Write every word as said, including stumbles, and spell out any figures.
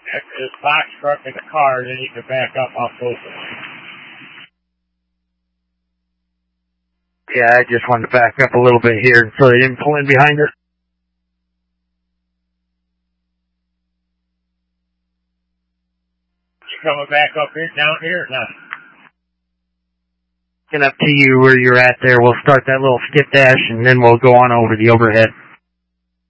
If this box truck in the car, then you can back up off both of them. Yeah, I just wanted to back up a little bit here so they didn't pull in behind us. You coming back up here, down here or not? Get up to you where you're at there. We'll start that little skip dash and then we'll go on over the overhead.